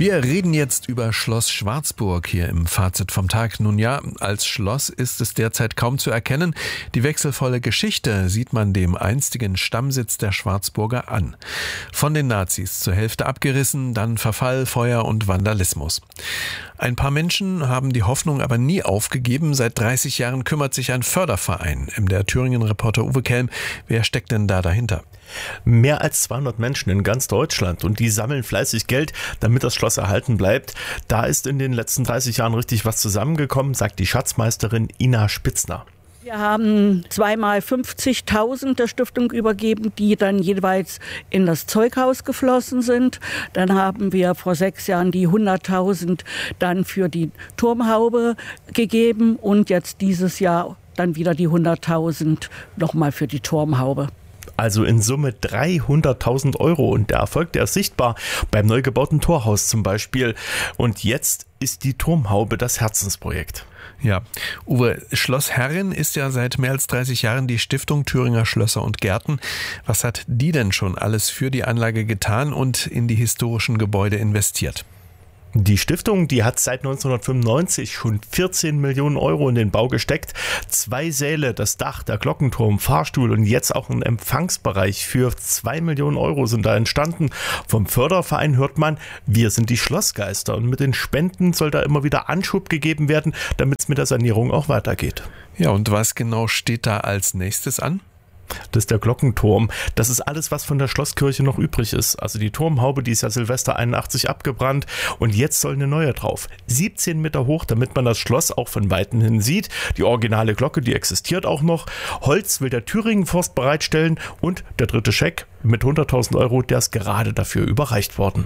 Wir reden jetzt über Schloss Schwarzburg hier im Fazit vom Tag. Nun ja, als Schloss ist es derzeit kaum zu erkennen. Die wechselvolle Geschichte sieht man dem einstigen Stammsitz der Schwarzburger an. Von den Nazis zur Hälfte abgerissen, dann Verfall, Feuer und Vandalismus. Ein paar Menschen haben die Hoffnung aber nie aufgegeben. Seit 30 Jahren kümmert sich ein Förderverein. Der Thüringen-Reporter Uwe Kelm, wer steckt denn da dahinter? Mehr als 200 Menschen in ganz Deutschland und die sammeln fleißig Geld, damit das Schloss erhalten bleibt. Da ist in den letzten 30 Jahren richtig was zusammengekommen, sagt die Schatzmeisterin Ina Spitzner. Wir haben zweimal 50.000 der Stiftung übergeben, die dann jeweils in das Zeughaus geflossen sind. Dann haben wir vor 6 Jahren die 100.000 dann für die Turmhaube gegeben und jetzt dieses Jahr dann wieder die 100.000 nochmal für die Turmhaube. Also in Summe 300.000 Euro und der Erfolg, der ist sichtbar beim neu gebauten Torhaus zum Beispiel. Und jetzt ist die Turmhaube das Herzensprojekt. Ja, Uwe, Schloss Herrin ist ja seit mehr als 30 Jahren die Stiftung Thüringer Schlösser und Gärten. Was hat die denn schon alles für die Anlage getan und in die historischen Gebäude investiert? Die Stiftung, die hat seit 1995 schon 14 Millionen Euro in den Bau gesteckt. 2 Säle, das Dach, der Glockenturm, Fahrstuhl und jetzt auch ein Empfangsbereich für 2 Millionen Euro sind da entstanden. Vom Förderverein hört man, wir sind die Schlossgeister und mit den Spenden soll da immer wieder Anschub gegeben werden, damit es mit der Sanierung auch weitergeht. Ja, und was genau steht da als nächstes an? Das ist der Glockenturm. Das ist alles, was von der Schlosskirche noch übrig ist. Also die Turmhaube, die ist ja Silvester 81 abgebrannt und jetzt soll eine neue drauf. 17 Meter hoch, damit man das Schloss auch von Weitem hin sieht. Die originale Glocke, die existiert auch noch. Holz will der Thüringen-Forst bereitstellen und der dritte Scheck mit 100.000 Euro, der ist gerade dafür überreicht worden.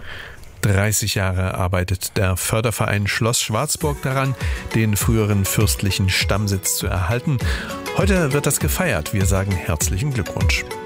30 Jahre arbeitet der Förderverein Schloss Schwarzburg daran, den früheren fürstlichen Stammsitz zu erhalten. Heute wird das gefeiert. Wir sagen herzlichen Glückwunsch.